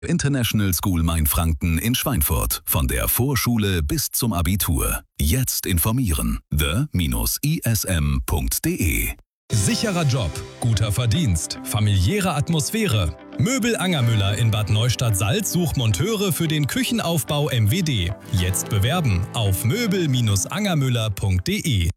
International School Mainfranken in Schweinfurt. Von der Vorschule bis zum Abitur. Jetzt informieren. the-ism.de. Sicherer Job, guter Verdienst, familiäre Atmosphäre. Möbel Angermüller in Bad Neustadt-Salz sucht Monteure für den Küchenaufbau MWD. Jetzt bewerben auf möbel-angermüller.de.